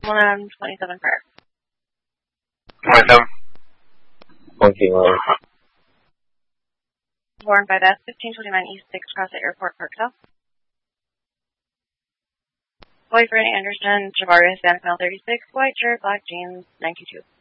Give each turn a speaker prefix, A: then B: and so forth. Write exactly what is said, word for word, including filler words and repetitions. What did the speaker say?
A: one twenty-seven prayer.
B: twenty-seven.
C: twenty one.
A: Warren by Beth, fifteen twenty-nine East six Cross at Airport Park South. Boyfriend Anderson, Javaris, Van thirty-six, white shirt, black jeans, ninety-two.